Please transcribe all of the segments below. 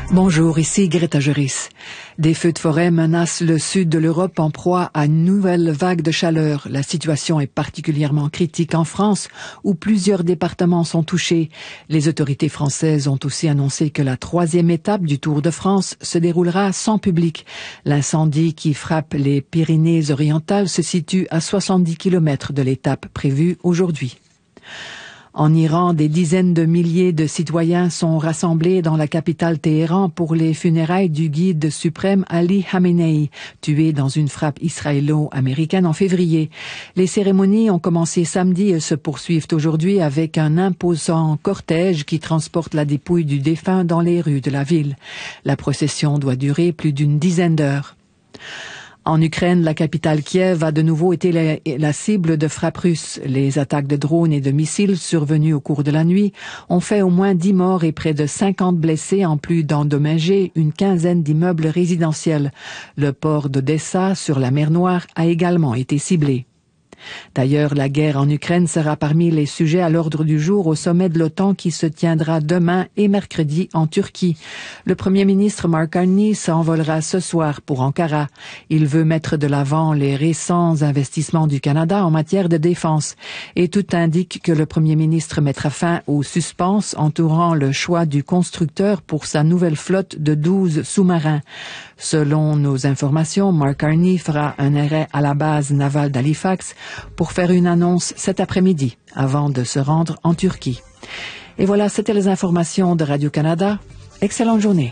Bonjour, ici Greta Juris. Des feux de forêt menacent le sud de l'Europe en proie à une nouvelle vague de chaleur. La situation est particulièrement critique en France, où plusieurs départements sont touchés. Les autorités françaises ont aussi annoncé que la 3e étape du Tour de France se déroulera sans public. L'incendie qui frappe les Pyrénées-Orientales se situe à 70 km de l'étape prévue aujourd'hui. En Iran, des dizaines de milliers de citoyens sont rassemblés dans la capitale Téhéran pour les funérailles du guide suprême Ali Khamenei, tué dans une frappe israélo-américaine en février. Les cérémonies ont commencé samedi et se poursuivent aujourd'hui avec un imposant cortège qui transporte la dépouille du défunt dans les rues de la ville. La procession doit durer plus d'une dizaine d'heures. En Ukraine, la capitale Kiev a de nouveau été la cible de frappes russes. Les attaques de drones et de missiles survenues au cours de la nuit ont fait au moins 10 morts et près de 50 blessés, en plus d'endommager une quinzaine d'immeubles résidentiels. Le port d'Odessa, sur la mer Noire, a également été ciblé. D'ailleurs, la guerre en Ukraine sera parmi les sujets à l'ordre du jour au sommet de l'OTAN qui se tiendra demain et mercredi en Turquie. Le Premier ministre Mark Carney s'envolera ce soir pour Ankara. Il veut mettre de l'avant les récents investissements du Canada en matière de défense. Et tout indique que le Premier ministre mettra fin aux suspens entourant le choix du constructeur pour sa nouvelle flotte de 12 sous-marins. Selon nos informations, Mark Carney fera un arrêt à la base navale d'Halifax pour faire une annonce cet après-midi, avant de se rendre en Turquie. Et voilà, c'était les informations de Radio-Canada. Excellente journée.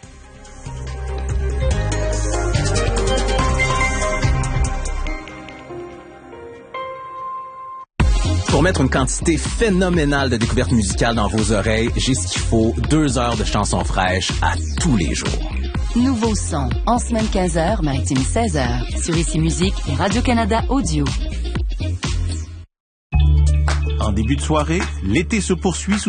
Pour mettre une quantité phénoménale de découvertes musicales dans vos oreilles, j'ai ce qu'il faut, 2 heures de chansons fraîches à tous les jours. Nouveau son, en semaine 15h, maritime 16h, sur Ici Musique et Radio-Canada Audio. En début de soirée, l'été se poursuit sous